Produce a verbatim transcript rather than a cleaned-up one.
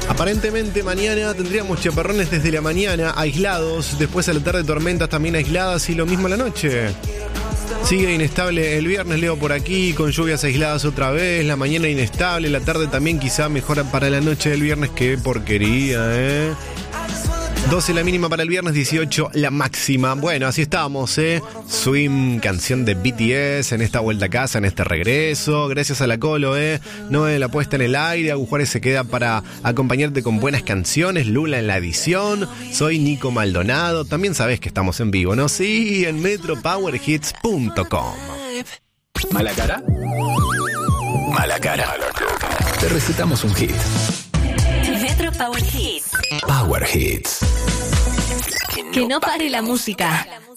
Aparentemente mañana tendríamos chaparrones desde la mañana, aislados, después a la tarde tormentas también aisladas y lo mismo a la noche. Sigue inestable el viernes, leo por aquí, con lluvias aisladas otra vez, la mañana inestable, la tarde también quizá mejora para la noche del viernes. Qué porquería, ¿eh? doce la mínima para el viernes, dieciocho la máxima. Bueno, así estamos, ¿eh? Swim, canción de B T S en esta vuelta a casa, en este regreso. Gracias a la Colo, ¿eh? Noé la puesta en el aire. Agus Juárez se queda para acompañarte con buenas canciones. Lula en la edición. Soy Nico Maldonado. También sabés que estamos en vivo, ¿no? Sí, en metro power hits punto com. ¿Mala cara? Mala cara. Te recetamos un hit. Metro Power Hits. Power Hits. Que no pare la música.